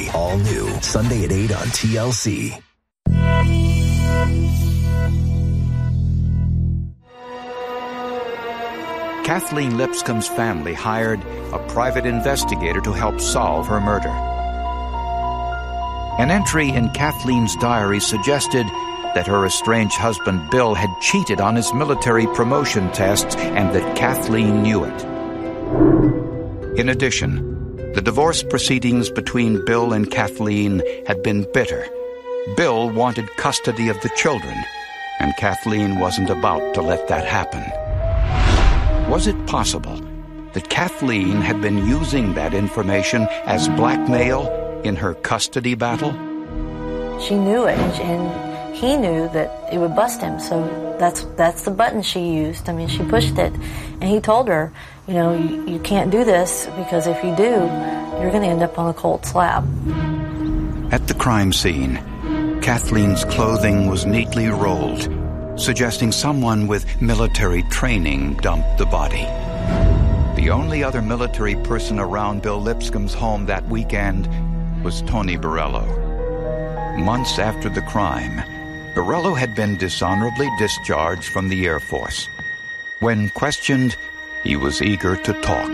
Family, all new, Sunday at 8 on TLC. Kathleen Lipscomb's family hired a private investigator to help solve her murder. An entry in Kathleen's diary suggested that her estranged husband Bill had cheated on his military promotion tests and that Kathleen knew it. In addition, the divorce proceedings between Bill and Kathleen had been bitter. Bill wanted custody of the children, and Kathleen wasn't about to let that happen. Was it possible that Kathleen had been using that information as blackmail in her custody battle? She knew it, and he knew that it would bust him, so that's the button she used. I mean, she pushed it, and he told her, you know, you can't do this, because if you do, you're going to end up on a cold slab. At the crime scene, Kathleen's clothing was neatly rolled, suggesting someone with military training dumped the body. The only other military person around Bill Lipscomb's home that weekend was Tony Borello. Months after the crime, Borello had been dishonorably discharged from the Air Force. When questioned, he was eager to talk.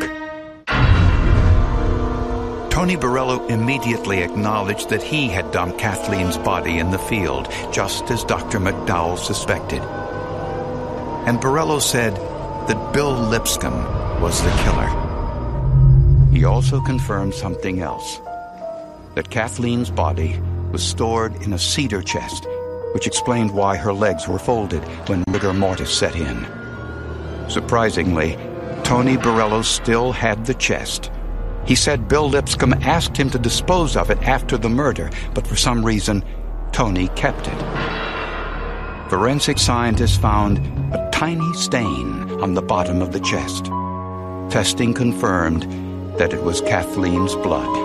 Tony Borello immediately acknowledged that he had dumped Kathleen's body in the field, just as Dr. McDowell suspected. And Borello said that Bill Lipscomb was the killer. He also confirmed something else, that Kathleen's body was stored in a cedar chest, which explained why her legs were folded when rigor mortis set in. Surprisingly, Tony Borello still had the chest. He said Bill Lipscomb asked him to dispose of it after the murder, but for some reason, Tony kept it. Forensic scientists found a tiny stain on the bottom of the chest. Testing confirmed that it was Kathleen's blood.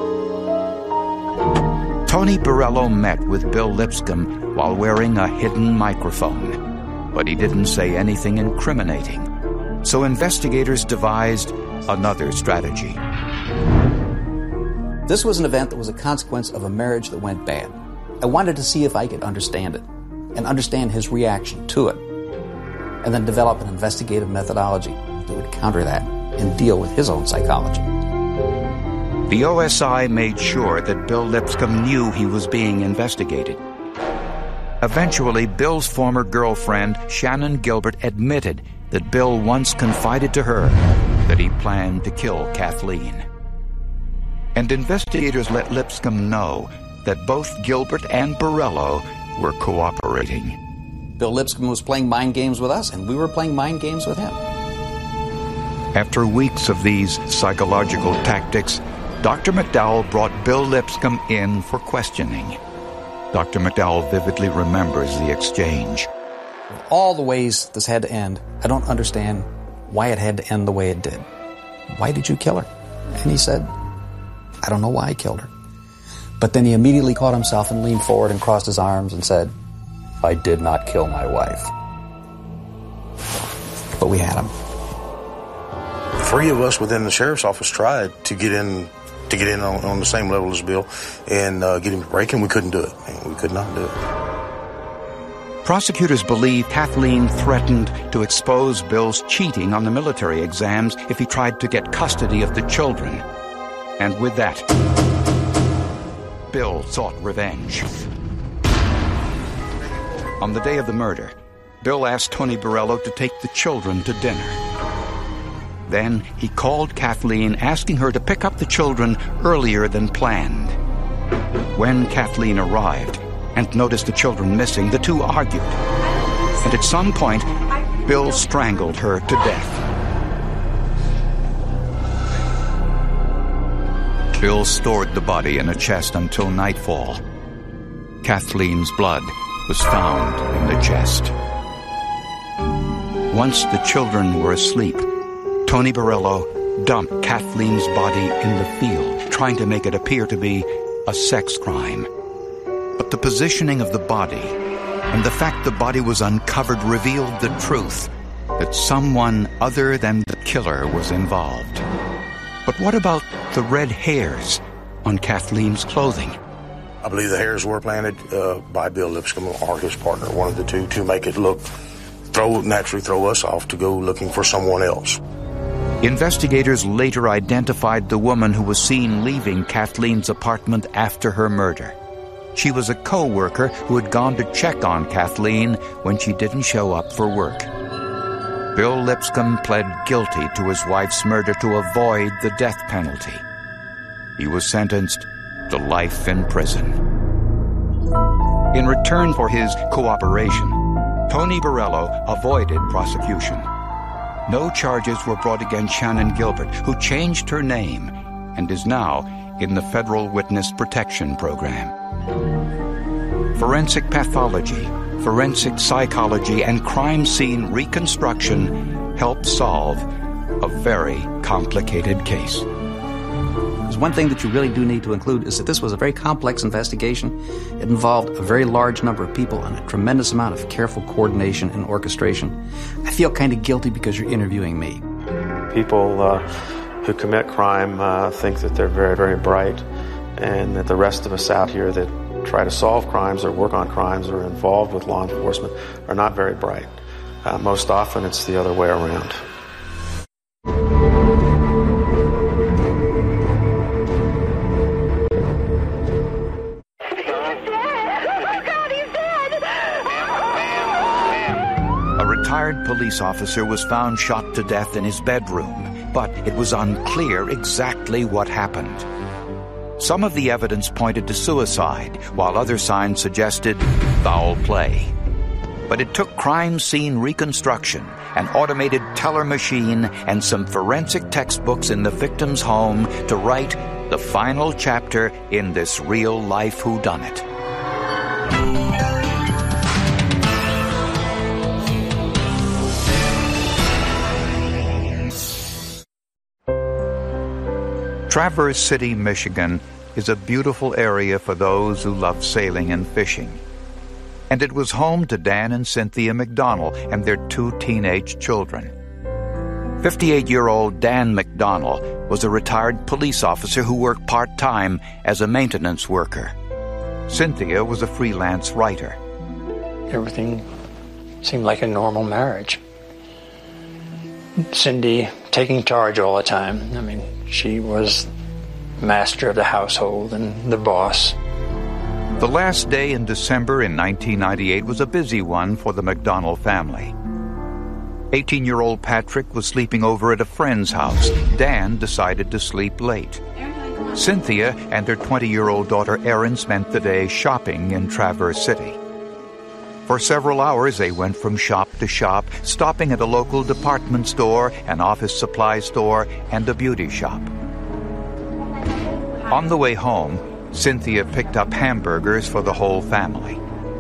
Tony Borello met with Bill Lipscomb while wearing a hidden microphone, but he didn't say anything incriminating. So investigators devised another strategy. This was an event that was a consequence of a marriage that went bad. I wanted to see if I could understand it and understand his reaction to it, and then develop an investigative methodology that would counter that and deal with his own psychology. The OSI made sure that Bill Lipscomb knew he was being investigated. Eventually, Bill's former girlfriend, Shannon Gilbert, admitted that Bill once confided to her that he planned to kill Kathleen. And investigators let Lipscomb know that both Gilbert and Borello were cooperating. Bill Lipscomb was playing mind games with us, and we were playing mind games with him. After weeks of these psychological tactics, Dr. McDowell brought Bill Lipscomb in for questioning. Dr. McDowell vividly remembers the exchange. Of all the ways this had to end, I don't understand why it had to end the way it did. Why did you kill her? And he said, I don't know why I killed her. But then he immediately caught himself and leaned forward and crossed his arms and said, I did not kill my wife. But we had him. 3 of us within the sheriff's office tried to get in on the same level as Bill and get him to break, and we couldn't do it. We could not do it. Prosecutors believe Kathleen threatened to expose Bill's cheating on the military exams if he tried to get custody of the children. And with that, Bill sought revenge. On the day of the murder, Bill asked Tony Borello to take the children to dinner. Then he called Kathleen, asking her to pick up the children earlier than planned. When Kathleen arrived and noticed the children missing, the two argued. And at some point, Bill strangled her to death. Bill stored the body in a chest until nightfall. Kathleen's blood was found in the chest. Once the children were asleep, Tony Borello dumped Kathleen's body in the field, trying to make it appear to be a sex crime. But the positioning of the body and the fact the body was uncovered revealed the truth that someone other than the killer was involved. But what about the red hairs on Kathleen's clothing. I believe the hairs were planted by Bill Lipscomb or his partner, one of the two, to make it naturally throw us off to go looking for someone else. Investigators later identified the woman who was seen leaving Kathleen's apartment after her murder. She was a co-worker who had gone to check on Kathleen when she didn't show up for work. Bill Lipscomb pled guilty to his wife's murder to avoid the death penalty. He was sentenced to life in prison. In return for his cooperation, Tony Borello avoided prosecution. No charges were brought against Shannon Gilbert, who changed her name and is now in the Federal Witness Protection Program. Forensic pathology, forensic psychology, and crime scene reconstruction helped solve a very complicated case. There's one thing that you really do need to include is that this was a very complex investigation. It involved a very large number of people and a tremendous amount of careful coordination and orchestration. I feel kind of guilty because you're interviewing me. People who commit crime think that they're very, very bright, and that the rest of us out here that try to solve crimes or work on crimes or are involved with law enforcement are not very bright. Most often it's the other way around. A retired police officer was found shot to death in his bedroom, but it was unclear exactly what happened. Some of the evidence pointed to suicide, while other signs suggested foul play. But it took crime scene reconstruction, an automated teller machine, and some forensic textbooks in the victim's home to write the final chapter in this real-life whodunit. Traverse City, Michigan is a beautiful area for those who love sailing and fishing. And it was home to Dan and Cynthia McDonnell and their 2 teenage children. 58-year-old Dan McDonnell was a retired police officer who worked part-time as a maintenance worker. Cynthia was a freelance writer. Everything seemed like a normal marriage. Cindy taking charge all the time. I mean, she was master of the household and the boss. The last day in December in 1998 was a busy one for the McDonnell family. 18-year-old Patrick was sleeping over at a friend's house. Dan decided to sleep late. Cynthia and her 20-year-old daughter Erin spent the day shopping in Traverse City. For several hours, they went from shop to shop, stopping at a local department store, an office supply store, and a beauty shop. On the way home, Cynthia picked up hamburgers for the whole family.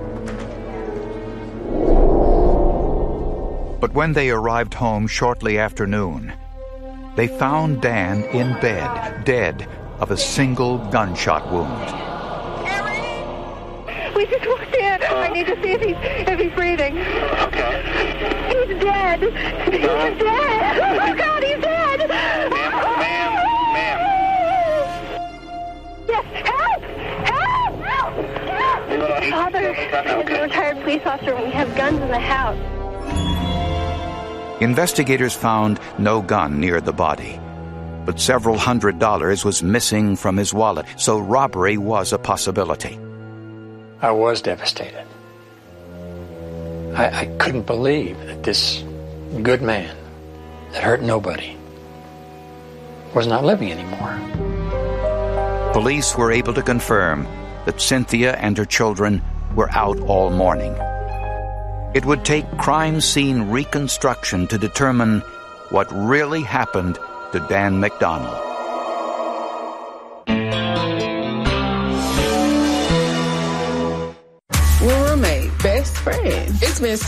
But when they arrived home shortly after noon, they found Dan in bed, dead of a single gunshot wound. We just walked in. I need to see if he's breathing. Okay. He's dead. He's dead. Oh, God, he's dead. Ma'am. Yes, help! Father is a retired police officer. We have guns in the house. Investigators found no gun near the body, but several $100s was missing from his wallet, so robbery was a possibility. I was devastated. I couldn't believe that this good man that hurt nobody was not living anymore. Police were able to confirm that Cynthia and her children were out all morning. It would take crime scene reconstruction to determine what really happened to Dan McDonnell. We're roommates, best friends. It's been